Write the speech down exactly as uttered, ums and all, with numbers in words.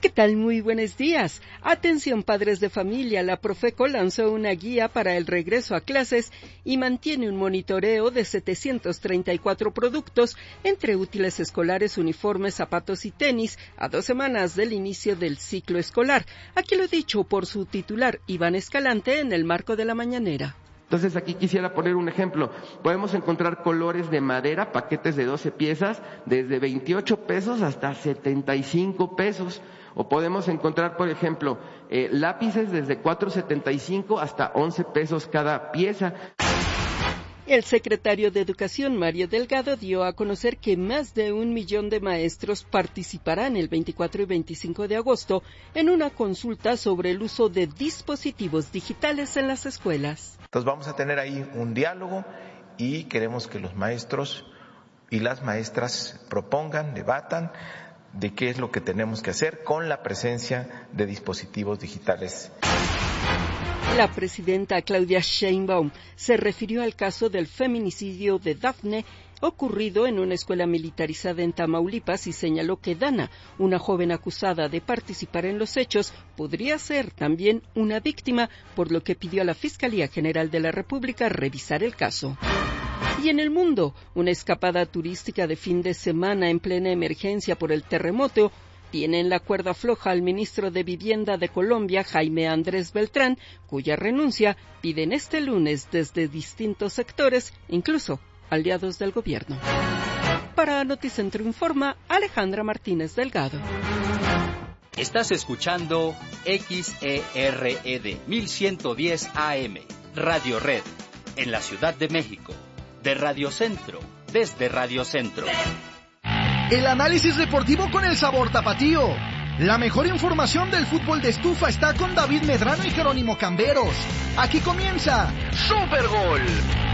¿Qué tal? Muy buenos días. Atención padres de familia, la Profeco lanzó una guía para el regreso a clases y mantiene un monitoreo de setecientos treinta y cuatro productos, entre útiles escolares, uniformes, zapatos y tenis, a dos semanas del inicio del ciclo escolar. Aquí lo dicho por su titular, Iván Escalante, en el marco de la mañanera. Entonces aquí quisiera poner un ejemplo. Podemos encontrar colores de madera, paquetes de doce piezas, desde veintiocho pesos hasta setenta y cinco pesos. O podemos encontrar, por ejemplo, eh, lápices desde cuatro setenta y cinco hasta once pesos cada pieza. El secretario de Educación, Mario Delgado, dio a conocer que más de un millón de maestros participarán el veinticuatro y veinticinco de agosto en una consulta sobre el uso de dispositivos digitales en las escuelas. Entonces vamos a tener ahí un diálogo y queremos que los maestros y las maestras propongan, debatan de qué es lo que tenemos que hacer con la presencia de dispositivos digitales. La presidenta Claudia Sheinbaum se refirió al caso del feminicidio de Dafne ocurrido en una escuela militarizada en Tamaulipas y señaló que Dana, una joven acusada de participar en los hechos, podría ser también una víctima, por lo que pidió a la Fiscalía General de la República revisar el caso. Y en el mundo, una escapada turística de fin de semana en plena emergencia por el terremoto tiene en la cuerda floja al ministro de Vivienda de Colombia, Jaime Andrés Beltrán, cuya renuncia piden este lunes desde distintos sectores, incluso aliados del gobierno. Para Noticentro Informa, Alejandra Martínez Delgado. Estás escuchando X E R E D mil ciento diez A M, Radio Red, en la Ciudad de México, de Radio Centro, desde Radio Centro. El análisis deportivo con el sabor tapatío. La mejor información del fútbol de estufa está con David Medrano y Jerónimo Camberos. Aquí comienza Super Gol.